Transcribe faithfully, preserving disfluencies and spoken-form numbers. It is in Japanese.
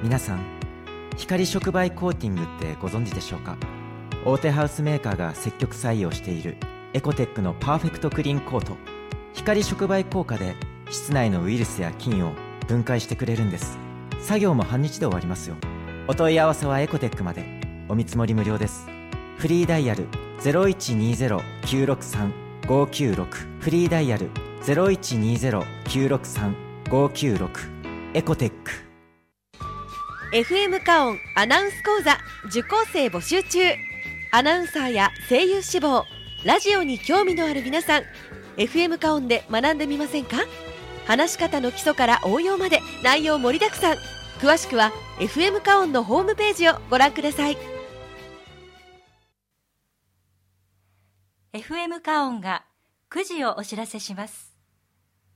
皆さん、光触媒コーティングってご存知でしょうか？大手ハウスメーカーが積極採用しているエコテックのパーフェクトクリーンコート。光触媒効果で室内のウイルスや菌を分解してくれるんです。作業も半日で終わりますよ。お問い合わせはエコテックまで。お見積もり無料です。フリーダイヤル ゼロいちにゼロ きゅうろくさん ごきゅうろく フリーダイヤル ゼロいちにゼロ きゅうろくさん ごきゅうろく。エコテック。 エフエム カオンアナウンス講座受講生募集中。アナウンサーや声優志望、ラジオに興味のある皆さん、 エフエム カオンで学んでみませんか？話し方の基礎から応用まで内容盛りだくさん。詳しくは エフエム カオンのホームページをご覧ください。 エフエム カオンがくじをお知らせします。